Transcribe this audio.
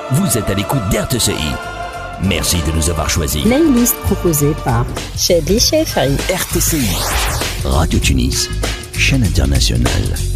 Vous êtes à l'écoute d'RTCI. Merci de nous avoir choisis. Playlist proposée par Chedli Chefri. RTCI, Radio Tunis, chaîne internationale.